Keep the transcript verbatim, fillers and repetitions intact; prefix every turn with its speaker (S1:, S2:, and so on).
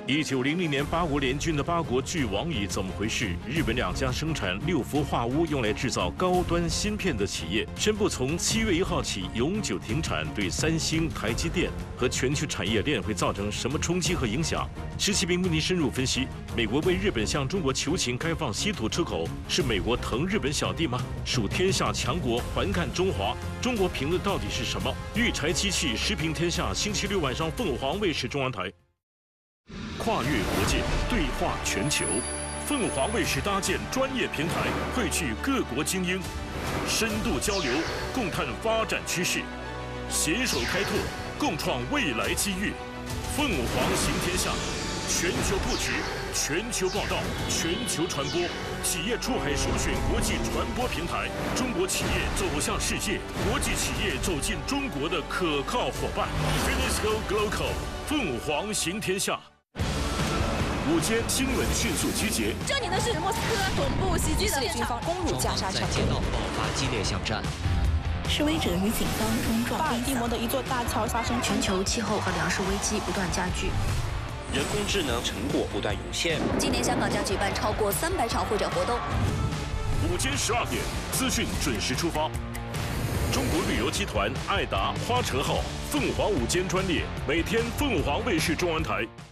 S1: 一九零零年八国联军的八国巨王椅怎么回事？日本两家生产六氟化钨用来制造高端芯片的企业宣布，从七月一号起永久停产，对三星、台积电和全球产业链会造成什么冲击和影响？十七名为您深入分析。美国为日本向中国求情开放稀土出口，是美国疼日本小弟吗？属天下强国，环看中华。中国评论到底是什么？育柴机器时评天下，星期六晚上凤凰卫视中央台。 跨越国界，对话全球，凤凰卫视搭建专业平台，汇聚各国精英，深度交流，共探发展趋势，携手开拓，共创未来机遇。凤凰行天下，全球布局，全球报道，全球传播，企业出海首选国际传播平台，中国企业走向世界，国际企业走进中国的可靠伙伴。Finisco Global， 凤凰行天下。 午间新闻迅速集结。
S2: 这里的是莫斯科总部袭击的军方攻入加沙城，
S3: 街道爆发激烈巷战。
S4: 示威者与警方冲撞。
S2: 巴尔的摩的一座大桥发生
S5: 全球气候和粮食危机不断加剧，
S6: 人工智能成果不断涌现。
S5: 今年香港将举办超过三百场会展活动。
S1: 午间十二点，资讯准时出发。中国旅游集团爱达花车号凤凰午间专列，每天凤凰卫视中文台。